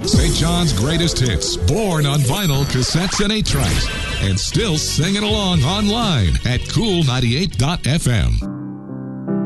St. John's greatest hits, born on vinyl, cassettes, and 8 tracks, and still singing along online at Cool98.fm.